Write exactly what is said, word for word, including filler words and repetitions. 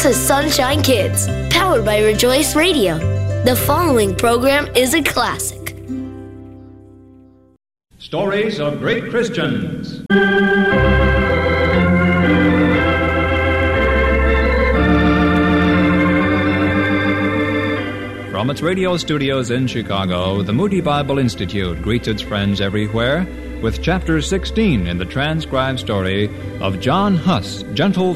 is Sunshine Kids, powered by Rejoice Radio. The following program is a classic. Stories of Great Christians. From its radio studios in Chicago, the Moody Bible Institute greets its friends everywhere with Chapter sixteen in the transcribed story of John Huss, Gentle